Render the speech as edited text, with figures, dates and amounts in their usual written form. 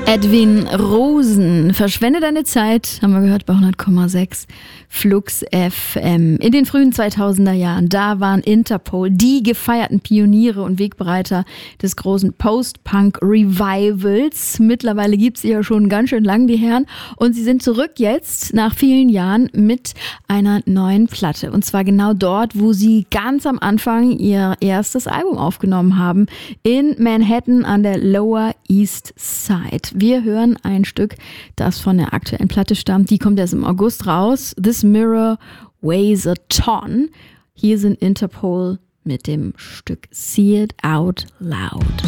Edwin Rosen, verschwende deine Zeit, haben wir gehört bei 100,6 Flux FM. In den frühen 2000er Jahren, da waren Interpol die gefeierten Pioniere und Wegbereiter des großen Post-Punk-Revivals. Mittlerweile gibt es sie ja schon ganz schön lang, die Herren. Und sie sind zurück jetzt, nach vielen Jahren, mit einer neuen Platte. Und zwar genau dort, wo sie ganz am Anfang ihr erstes Album aufgenommen haben, in Manhattan an der Lower East Side. Wir hören ein Stück, das von der aktuellen Platte stammt. Die kommt erst im August raus. This Mirror Weighs a Ton. Hier sind Interpol mit dem Stück See It Out Loud.